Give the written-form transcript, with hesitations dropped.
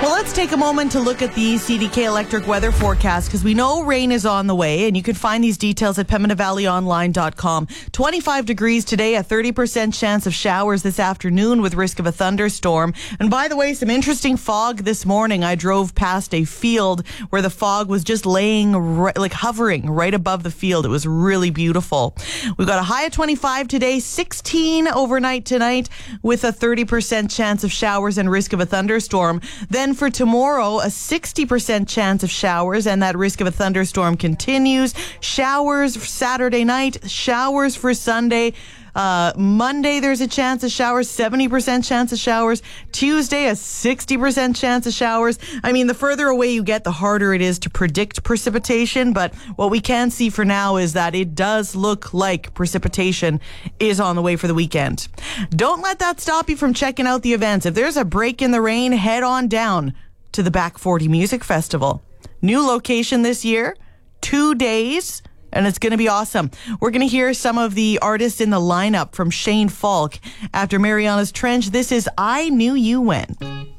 Well, let's take a moment to look at the CDK Electric weather forecast because we know rain is on the way, and you can find these details at PembinaValleyOnline.com. 25 degrees today, a 30% chance of showers this afternoon with risk of a thunderstorm. And by the way, some interesting fog this morning. I drove past a field where the fog was just laying, hovering right above the field. It was really beautiful. We've got a high of 25 today, 16 overnight tonight with a 30% chance of showers and risk of a thunderstorm. Then for tomorrow, a 60% chance of showers, and that risk of a thunderstorm continues. Showers for Saturday night, showers for Sunday. Monday, there's a chance of showers, 70% chance of showers. Tuesday, a 60% chance of showers. I mean, the further away you get, the harder it is to predict precipitation. But what we can see for now is that it does look like precipitation is on the way for the weekend. Don't let that stop you from checking out the events. If there's a break in the rain, head on down to the Back 40 Music Festival. New location this year, 2 days. And it's going to be awesome. We're going to hear some of the artists in the lineup from Shane Falk. After Mariana's Trench, this is I Knew You When.